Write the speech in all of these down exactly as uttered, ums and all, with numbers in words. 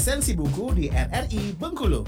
Resensi buku di R R I Bengkulu.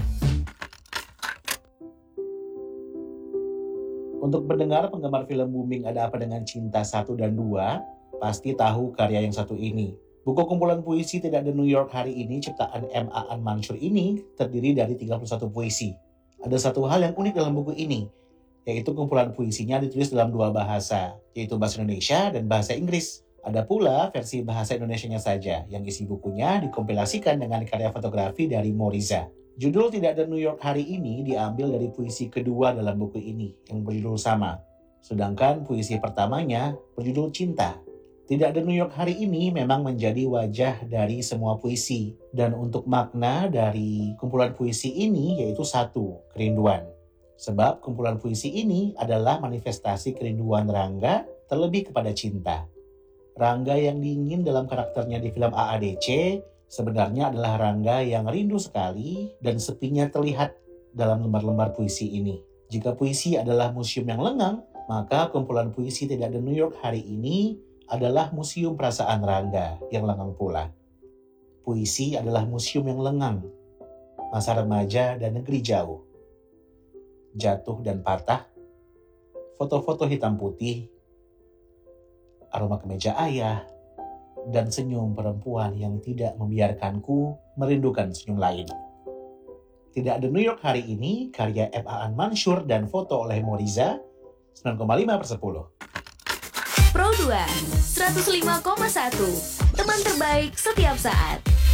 Untuk pendengar penggemar film booming Ada Apa Dengan Cinta satu dan dua, pasti tahu karya yang satu ini. Buku kumpulan puisi Tidak Ada New York Hari Ini ciptaan M. Aan Mansur ini terdiri dari tiga puluh satu puisi. Ada satu hal yang unik dalam buku ini, yaitu kumpulan puisinya ditulis dalam dua bahasa, yaitu bahasa Indonesia dan bahasa Inggris. Ada pula versi bahasa Indonesianya saja, yang isi bukunya dikompilasikan dengan karya fotografi dari Moriza. Judul Tidak Ada New York Hari Ini diambil dari puisi kedua dalam buku ini, yang berjudul sama. Sedangkan puisi pertamanya berjudul Cinta. Tidak Ada New York Hari Ini memang menjadi wajah dari semua puisi. Dan untuk makna dari kumpulan puisi ini yaitu satu, kerinduan. Sebab kumpulan puisi ini adalah manifestasi kerinduan Rangga terlebih kepada cinta. Rangga yang dingin dalam karakternya di film A A D C sebenarnya adalah Rangga yang rindu sekali dan sepinya terlihat dalam lembar-lembar puisi ini. Jika puisi adalah museum yang lengang, maka kumpulan puisi Tidak Ada New York Hari Ini adalah museum perasaan Rangga yang lengang pula. Puisi adalah museum yang lengang, masa remaja dan negeri jauh. Jatuh dan patah, foto-foto hitam putih, aroma kemeja ayah, dan senyum perempuan yang tidak membiarkanku merindukan senyum lain. Tidak Ada New York Hari Ini, karya M. Aan Mansur dan foto oleh Moriza, sembilan koma lima per sepuluh. Pro dua, seratus lima koma satu, teman terbaik setiap saat.